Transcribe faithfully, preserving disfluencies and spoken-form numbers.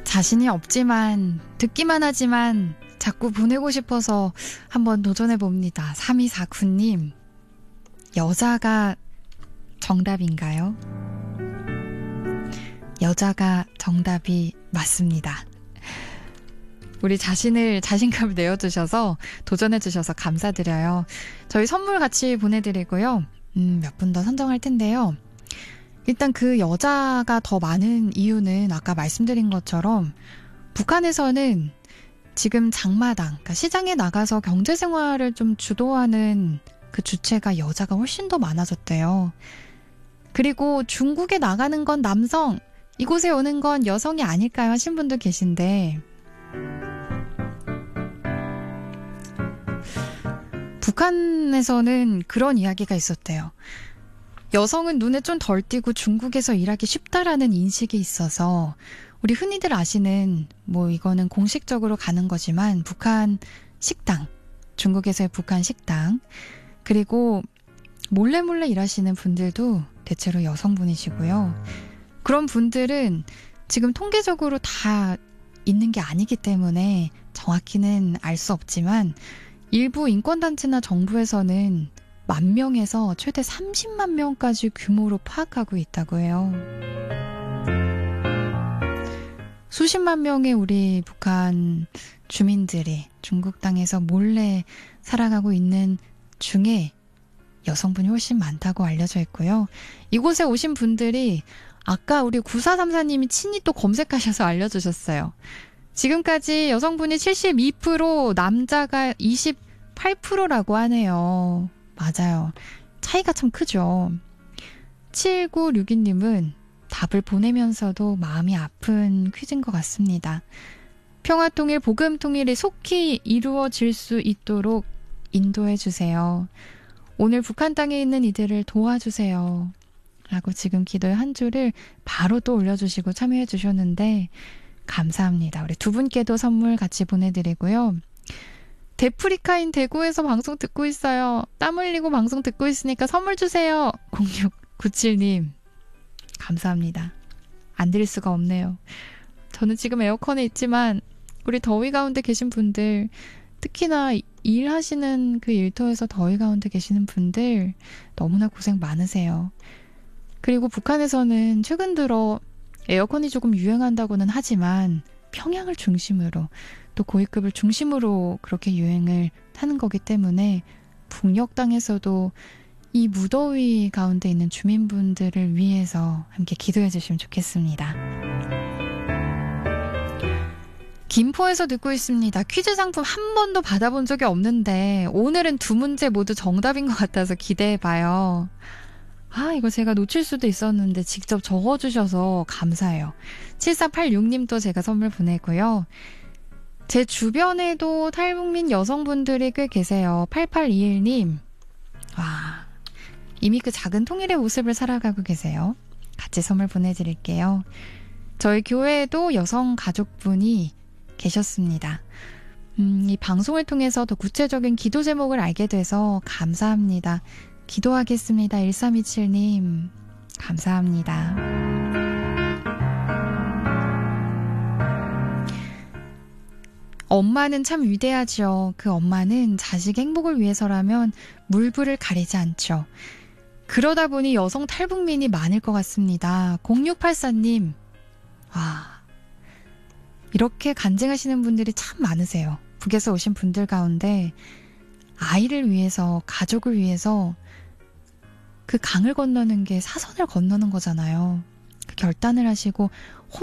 자신이 없지만 듣기만 하지만 자꾸 보내고 싶어서 한번 도전해봅니다. 삼이사구 님, 여자가 정답인가요? 여자가 정답이 맞습니다. 우리 자신을 자신감을 내어주셔서 도전해주셔서 감사드려요. 저희 선물 같이 보내드리고요. 음, 몇 분 더 선정할 텐데요. 일단 그 여자가 더 많은 이유는 아까 말씀드린 것처럼 북한에서는 지금 장마당, 그러니까 시장에 나가서 경제생활을 좀 주도하는 그 주체가 여자가 훨씬 더 많아졌대요. 그리고 중국에 나가는 건 남성, 이곳에 오는 건 여성이 아닐까요? 하신 분도 계신데 북한에서는 그런 이야기가 있었대요. 여성은 눈에 좀 덜 띄고 중국에서 일하기 쉽다라는 인식이 있어서 우리 흔히들 아시는 뭐 이거는 공식적으로 가는 거지만 북한 식당, 중국에서의 북한 식당, 그리고 몰래 몰래 일하시는 분들도 대체로 여성분이시고요. 그런 분들은 지금 통계적으로 다 있는 게 아니기 때문에 정확히는 알 수 없지만 일부 인권단체나 정부에서는 만 명에서 최대 삼십만 명까지 규모로 파악하고 있다고 해요. 수십만 명의 우리 북한 주민들이 중국 땅에서 몰래 살아가고 있는 중에 여성분이 훨씬 많다고 알려져 있고요. 이곳에 오신 분들이 아까 우리 구사삼사 님이 친히 또 검색하셔서 알려주셨어요. 지금까지 여성분이 칠십이 퍼센트, 남자가 이십팔 퍼센트라고 하네요. 맞아요. 차이가 참 크죠. 칠구육이 님은 답을 보내면서도 마음이 아픈 퀴즈인 것 같습니다. 평화통일, 복음통일이 속히 이루어질 수 있도록 인도해주세요. 오늘 북한 땅에 있는 이들을 도와주세요. 라고 지금 기도의 한 줄을 바로 또 올려주시고 참여해 주셨는데 감사합니다. 우리 두 분께도 선물 같이 보내드리고요. 데프리카인 대구에서 방송 듣고 있어요. 땀 흘리고 방송 듣고 있으니까 선물 주세요. 공육구칠 님 감사합니다. 안 드릴 수가 없네요. 저는 지금 에어컨에 있지만 우리 더위 가운데 계신 분들, 특히나 일하시는 그 일터에서 더위 가운데 계시는 분들 너무나 고생 많으세요. 그리고 북한에서는 최근 들어 에어컨이 조금 유행한다고는 하지만 평양을 중심으로 또 고위급을 중심으로 그렇게 유행을 하는 거기 때문에 북녘 땅에서도 이 무더위 가운데 있는 주민분들을 위해서 함께 기도해 주시면 좋겠습니다. 김포에서 듣고 있습니다. 퀴즈 상품 한 번도 받아본 적이 없는데 오늘은 두 문제 모두 정답인 것 같아서 기대해봐요. 아, 이거 제가 놓칠 수도 있었는데 직접 적어주셔서 감사해요. 칠사팔육 님도 제가 선물 보내고요. 제 주변에도 탈북민 여성분들이 꽤 계세요. 팔팔이일 님. 와, 이미 그 작은 통일의 모습을 살아가고 계세요. 같이 선물 보내드릴게요. 저희 교회에도 여성 가족분이 계셨습니다. 음, 이 방송을 통해서 더 구체적인 기도 제목을 알게 돼서 감사합니다. 기도하겠습니다. 일삼이칠 님 감사합니다. 엄마는 참 위대하죠. 그 엄마는 자식의 행복을 위해서라면 물불을 가리지 않죠. 그러다 보니 여성 탈북민이 많을 것 같습니다. 공육팔사 님 와, 이렇게 간증하시는 분들이 참 많으세요. 북에서 오신 분들 가운데 아이를 위해서, 가족을 위해서 그 강을 건너는 게 사선을 건너는 거잖아요. 그 결단을 하시고